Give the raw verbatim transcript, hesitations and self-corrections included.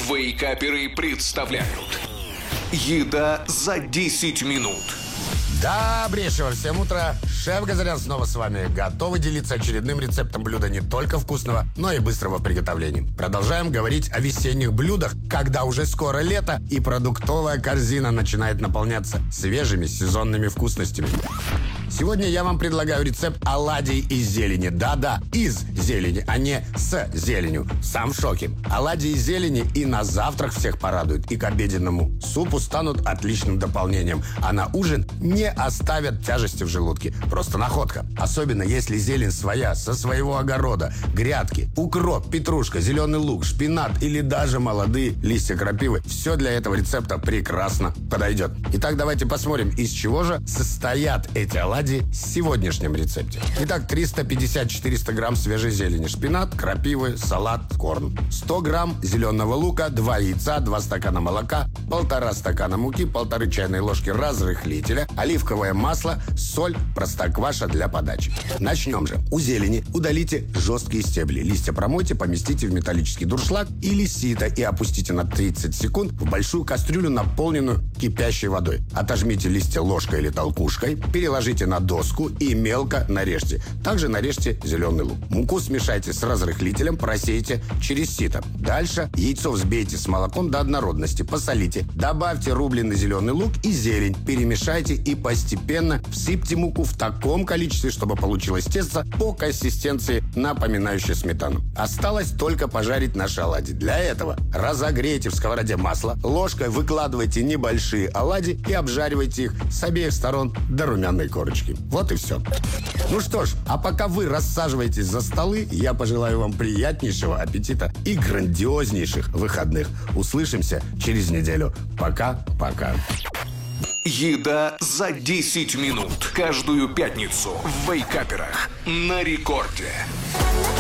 Вейкаперы представляют «Еда за десять минут». Добрейшего всем утра! Шеф Газарян снова с вами. Готовы делиться очередным рецептом блюда не только вкусного, но и быстрого в приготовлении. Продолжаем говорить о весенних блюдах, когда уже скоро лето и продуктовая корзина начинает наполняться свежими сезонными вкусностями. Сегодня я вам предлагаю рецепт оладий из зелени. Да-да, из зелени, а не с зеленью. Сам в шоке. Оладьи из зелени и на завтрак всех порадуют, и к обеденному супу станут отличным дополнением. А на ужин не оставят тяжести в желудке. Просто находка. Особенно если зелень своя, со своего огорода, грядки, укроп, петрушка, зеленый лук, шпинат или даже молодые листья крапивы. Все для этого рецепта прекрасно подойдет. Итак, давайте посмотрим, из чего же состоят эти оладьи в сегодняшнем рецепте. Итак, триста пятьдесят - четыреста грамм свежей зелени, шпинат, крапивы, салат, корн. сто грамм зеленого лука, два яйца, два стакана молока, полтора стакана муки, полторы чайные ложки разрыхлителя, оливковое масло, соль, простокваша для подачи. Начнем же. У зелени удалите жесткие стебли. Листья промойте, поместите в металлический дуршлаг или сито и опустите на тридцать секунд в большую кастрюлю, наполненную кипящей водой. Отожмите листья ложкой или толкушкой, переложите на доску и мелко нарежьте. Также нарежьте зеленый лук. Муку смешайте с разрыхлителем, просейте через сито. Дальше яйцо взбейте с молоком до однородности, посолите. Добавьте рубленый зеленый лук и зелень. Перемешайте и постепенно всыпьте муку в таком количестве, чтобы получилось тесто по консистенции, напоминающее сметану. Осталось только пожарить наши оладьи. Для этого разогрейте в сковороде масло, ложкой выкладывайте небольшие оладьи и обжаривайте их с обеих сторон до румяной корочки. Вот и все. Ну что ж, а пока вы рассаживаетесь за столы, я пожелаю вам приятнейшего аппетита и грандиознейших выходных. Услышимся через неделю. Пока-пока. «Еда за десять минут». Каждую пятницу в Вейкаперах на рекорде.